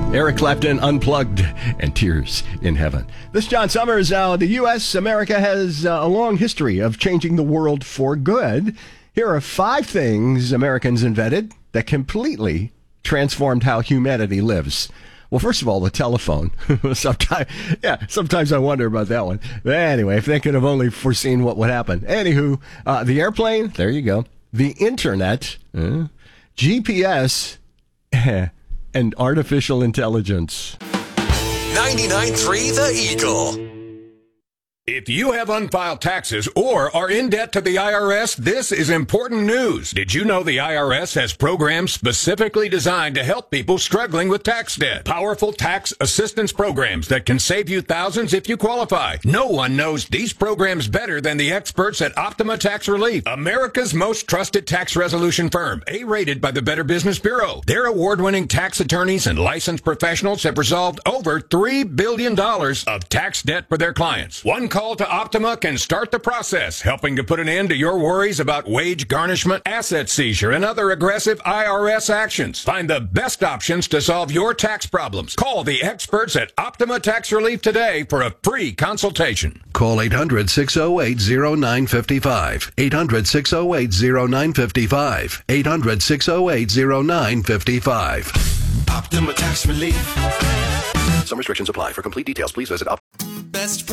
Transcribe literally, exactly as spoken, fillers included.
Eric Clapton, Unplugged, and Tears in Heaven. This is John Summers. Now, the U S, America, has uh, a long history of changing the world for good. Here are five things Americans invented that completely transformed how humanity lives. Well, first of all, the telephone. sometimes, yeah, sometimes I wonder about that one. But anyway, if they could have only foreseen what would happen. Anywho, uh, the airplane, there you go. The internet, uh, G P S, and artificial intelligence. ninety-nine point three The Eagle. If you have unfiled taxes or are in debt to the I R S, this is important news. Did you know the I R S has programs specifically designed to help people struggling with tax debt? Powerful tax assistance programs that can save you thousands if you qualify. No one knows these programs better than the experts at Optima Tax Relief, America's most trusted tax resolution firm, A-rated by the Better Business Bureau. Their award-winning tax attorneys and licensed professionals have resolved over three billion dollars of tax debt for their clients. One call to Optima can start the process, helping to put an end to your worries about wage garnishment, asset seizure, and other aggressive I R S actions. Find the best options to solve your tax problems. Call the experts at Optima Tax Relief today for a free consultation. Call eight hundred, six oh eight, oh nine five five. eight hundred, six oh eight, oh nine five five. eight hundred, six oh eight, oh nine five five. Optima Tax Relief. Some restrictions apply. For complete details, please visit Optima. Best